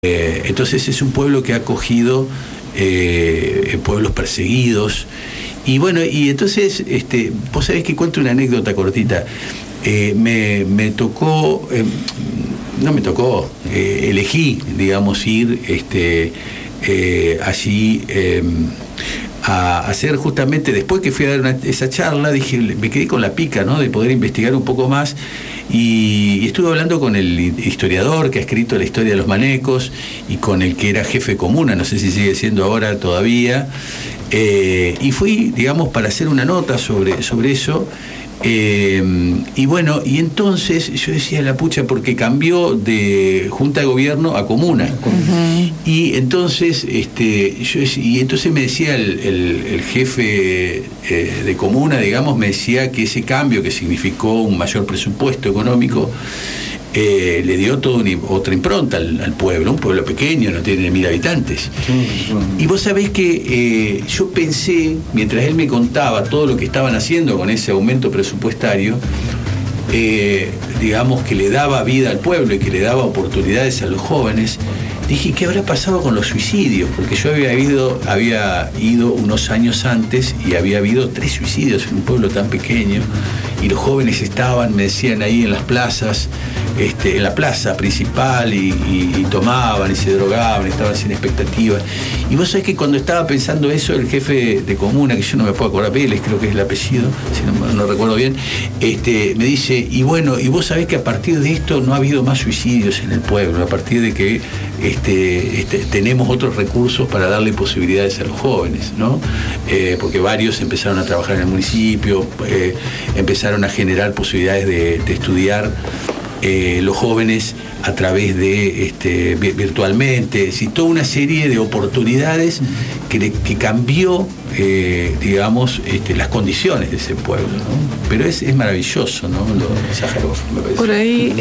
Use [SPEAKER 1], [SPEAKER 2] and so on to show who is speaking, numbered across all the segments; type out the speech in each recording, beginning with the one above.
[SPEAKER 1] Entonces es un pueblo que ha acogido pueblos perseguidos. Y bueno, y entonces, vos sabés que cuento una anécdota cortita. Me tocó, no me tocó, elegí, digamos, ir allí a hacer justamente, después que fui a dar esa charla, dije, me quedé con la pica, ¿no?, de poder investigar un poco más, y estuve hablando con el historiador que ha escrito la historia de los manecos y con el que era jefe comuna, no sé si sigue siendo ahora todavía, y fui, digamos, para hacer una nota sobre eso. Y bueno, y entonces yo decía, la pucha, porque cambió de junta de gobierno a comuna. Uh-huh. Y entonces entonces me decía el jefe de comuna, digamos, me decía que ese cambio, que significó un mayor presupuesto económico, le dio toda otra impronta al pueblo, un pueblo pequeño, no tiene 1000 habitantes. Y vos sabés que yo pensé, mientras él me contaba todo lo que estaban haciendo con ese aumento presupuestario, digamos, que le daba vida al pueblo y que le daba oportunidades a los jóvenes, dije, ¿qué habrá pasado con los suicidios? Porque yo había ido unos años antes y había habido 3 suicidios en un pueblo tan pequeño, y los jóvenes estaban, me decían, ahí en las plazas, en la plaza principal, y tomaban y se drogaban, estaban sin expectativas. Y vos sabés que cuando estaba pensando eso, el jefe de comuna, que yo no me puedo acordar, Vélez creo que es el apellido, si no recuerdo bien, me dice, y bueno, y vos sabés que a partir de esto no ha habido más suicidios en el pueblo, a partir de que tenemos otros recursos para darle posibilidades a los jóvenes, ¿no? Porque varios empezaron a trabajar en el municipio, empezaron a generar posibilidades de estudiar los jóvenes a través de virtualmente, es decir, toda una serie de oportunidades que cambió, digamos, las condiciones de ese pueblo, ¿no? Pero es maravilloso, ¿no?, lo de Sájarov, me parece.
[SPEAKER 2] Por ahí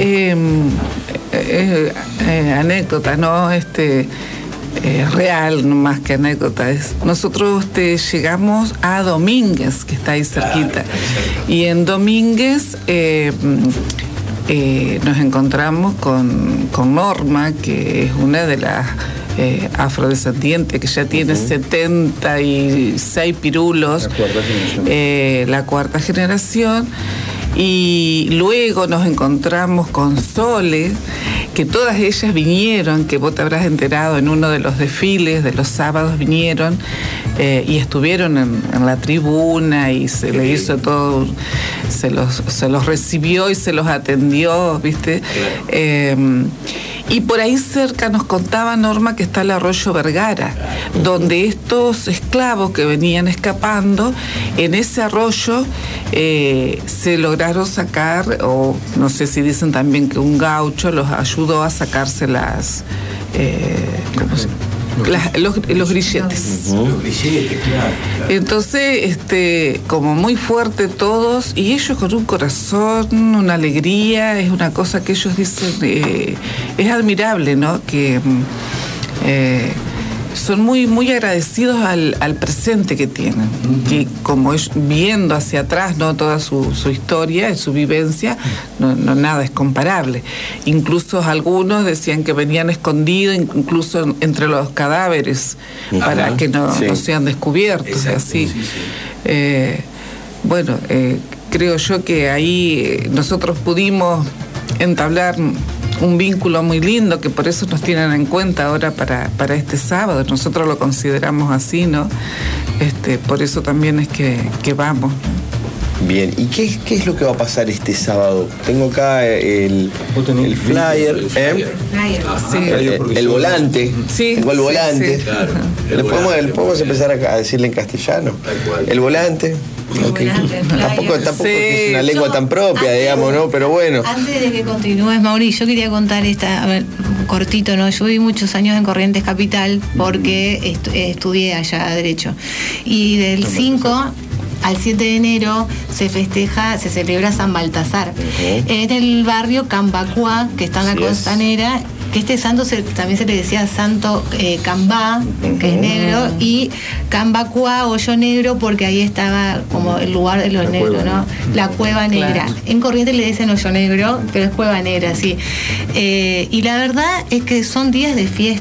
[SPEAKER 2] anécdotas, ¿no? Real, no más que anécdota. Nosotros llegamos a Domínguez, que está ahí cerquita, y en Domínguez nos encontramos con Norma, que es una de las afrodescendientes, que ya tiene 76 pirulos, la cuarta generación. Y luego nos encontramos con Sole, que todas ellas vinieron, que vos te habrás enterado en uno de los desfiles de los sábados, vinieron y estuvieron en la tribuna, y se les hizo todo, se los recibió y se los atendió, ¿viste? Y por ahí cerca nos contaba Norma que está el arroyo Vergara, donde estos esclavos que venían escapando, en ese arroyo se lograron sacar, o no sé si dicen también que un gaucho los ayudó a sacarse los grilletes.
[SPEAKER 1] Los grilletes, claro.
[SPEAKER 2] Entonces, como muy fuerte todos, y ellos con un corazón, una alegría, es una cosa que ellos dicen, es admirable, ¿no? Que son muy, muy agradecidos al presente que tienen, que como es, viendo hacia atrás, ¿no?, toda su historia, su vivencia, no nada es comparable. Incluso algunos decían que venían escondidos, incluso entre los cadáveres, para que no sean descubiertos. Exacto, así. Sí. Bueno, creo yo que ahí nosotros pudimos entablar un vínculo muy lindo, que por eso nos tienen en cuenta ahora para este sábado. Nosotros lo consideramos así, ¿no? Por eso también es que vamos.
[SPEAKER 3] Bien, ¿y qué es lo que va a pasar este sábado? Tengo acá el flyer, el volante.
[SPEAKER 2] Sí,
[SPEAKER 3] tengo el volante.
[SPEAKER 2] Sí.
[SPEAKER 3] Claro, podemos empezar a decirle en castellano. El volante. Okay. Tampoco es una lengua tan propia, digamos, ¿no? Pero bueno.
[SPEAKER 4] Antes de que continúes, Mauri, yo quería contar cortito, ¿no? Yo viví muchos años en Corrientes Capital porque estudié allá Derecho. Y del 5 al 7 de enero se celebra San Baltasar. En el barrio Cambacuá, que está en la Costanera, que este santo también se le decía santo Cambá, que es negro, y Cambacuá, hoyo negro, porque ahí estaba como el lugar de los negros, ¿no? La cueva negra. Claro. En Corrientes le dicen hoyo negro, pero es cueva negra, sí. Y la verdad es que son días de fiesta.